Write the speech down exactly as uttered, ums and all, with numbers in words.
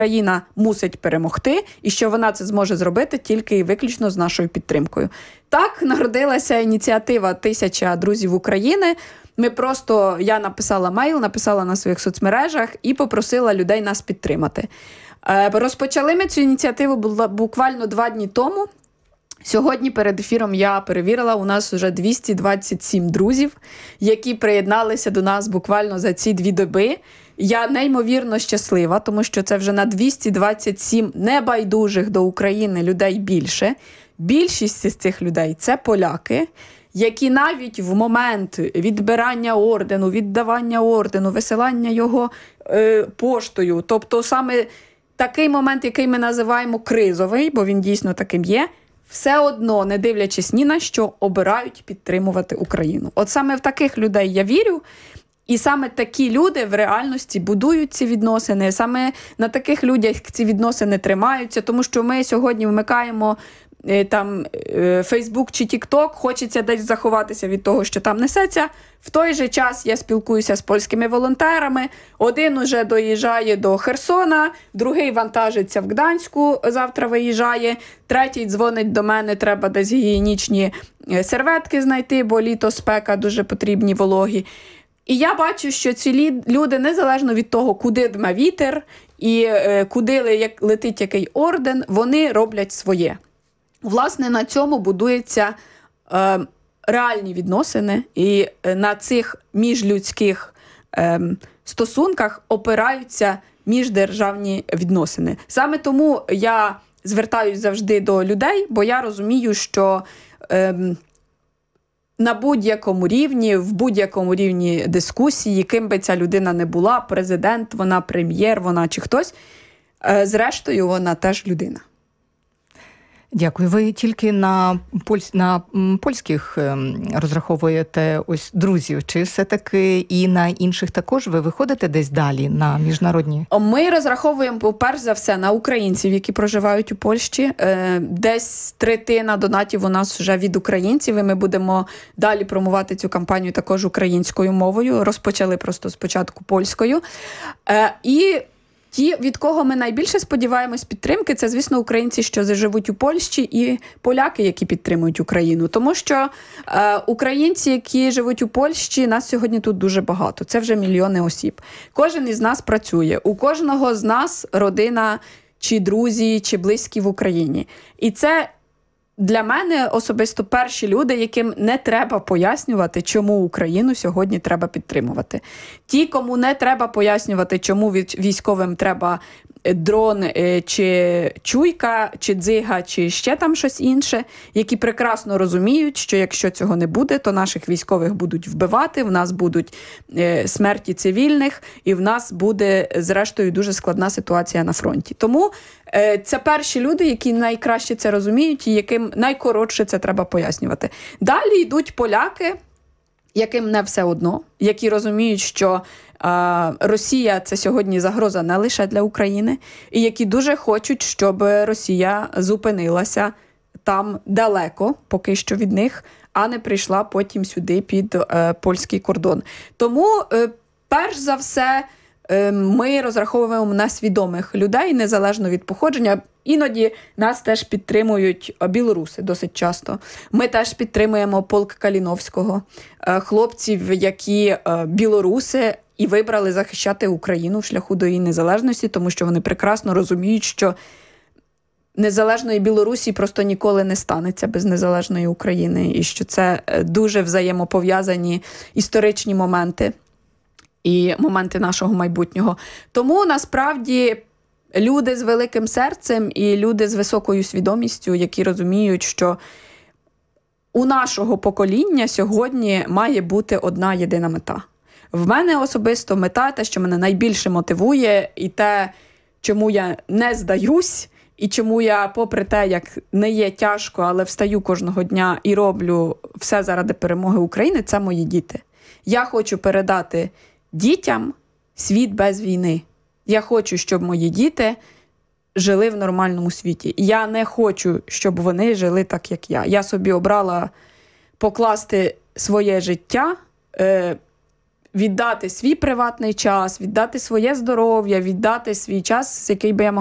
Україна мусить перемогти, і що вона це зможе зробити тільки і виключно з нашою підтримкою. Так народилася ініціатива «Тисяча друзів України». Ми просто, я написала мейл, написала на своїх соцмережах і попросила людей нас підтримати. Розпочали ми цю ініціативу буквально два дні тому. Сьогодні перед ефіром я перевірила, у нас вже двісті двадцять сім друзів, які приєдналися до нас буквально за ці дві доби. Я неймовірно щаслива, тому що це вже на двісті двадцять сім небайдужих до України людей більше. Більшість з цих людей – це поляки, які навіть в момент відбирання ордену, віддавання ордену, висилання його е, поштою, тобто саме такий момент, який ми називаємо кризовий, бо він дійсно таким є, все одно, не дивлячись ні на що, обирають підтримувати Україну. От саме в таких людей я вірю, і саме такі люди в реальності будують ці відносини, саме на таких людях ці відносини тримаються, тому що ми сьогодні вмикаємо там Фейсбук чи Тік-Ток, хочеться десь заховатися від того, що там несеться. В той же час я спілкуюся з польськими волонтерами. Один уже доїжджає до Херсона, другий вантажиться в Гданську, завтра виїжджає, третій дзвонить до мене, треба десь гігієнічні серветки знайти, бо літо, спека, дуже потрібні вологі. І я бачу, що ці люди, незалежно від того, куди дме вітер і куди летить який орден, вони роблять своє. Власне, на цьому будуються е, реальні відносини, і на цих міжлюдських е, стосунках опираються міждержавні відносини. Саме тому я звертаюсь завжди до людей, бо я розумію, що е, на будь-якому рівні, в будь-якому рівні дискусії, ким би ця людина не була, президент, вона прем'єр, вона чи хтось, е, зрештою, вона теж людина. Дякую. Ви тільки на, поль... на польських розраховуєте ось друзів, чи все-таки і на інших також ви виходите десь далі на міжнародні? Ми розраховуємо, перш за все, на українців, які проживають у Польщі. Десь третина донатів у нас вже від українців, і ми будемо далі промувати цю кампанію також українською мовою. Розпочали просто спочатку польською. І ті, від кого ми найбільше сподіваємось підтримки, це, звісно, українці, що живуть у Польщі, і поляки, які підтримують Україну. Тому що е, українці, які живуть у Польщі, нас сьогодні тут дуже багато. Це вже мільйони осіб. Кожен із нас працює. У кожного з нас родина, чи друзі, чи близькі в Україні. І це для мене особисто перші люди, яким не треба пояснювати, чому Україну сьогодні треба підтримувати. Ті, кому не треба пояснювати, чому військовим треба дрон, чи чуйка, чи дзига, чи ще там щось інше, які прекрасно розуміють, що якщо цього не буде, то наших військових будуть вбивати, в нас будуть смерті цивільних, і в нас буде, зрештою, дуже складна ситуація на фронті. Тому це перші люди, які найкраще це розуміють і яким найкоротше це треба пояснювати. Далі йдуть поляки, яким не все одно, які розуміють, що е, Росія – це сьогодні загроза не лише для України, і які дуже хочуть, щоб Росія зупинилася там далеко, поки що від них, а не прийшла потім сюди під е, польський кордон. Тому, е, перш за все, ми розраховуємо на свідомих людей, незалежно від походження. Іноді нас теж підтримують білоруси досить часто. Ми теж підтримуємо полк Каліновського, хлопців, які білоруси і вибрали захищати Україну в шляху до її незалежності, тому що вони прекрасно розуміють, що незалежної Білорусі просто ніколи не станеться без незалежної України, і що це дуже взаємопов'язані історичні моменти і моменти нашого майбутнього. Тому, насправді, люди з великим серцем і люди з високою свідомістю, які розуміють, що у нашого покоління сьогодні має бути одна єдина мета. В мене особисто мета, те, що мене найбільше мотивує, і те, чому я не здаюсь, і чому я, попри те, як не є тяжко, але встаю кожного дня і роблю все заради перемоги України, це мої діти. Я хочу передати дітям світ без війни. Я хочу, щоб мої діти жили в нормальному світі. Я не хочу, щоб вони жили так, як я. Я собі обрала покласти своє життя, е, віддати свій приватний час, віддати своє здоров'я, віддати свій час, який би я могла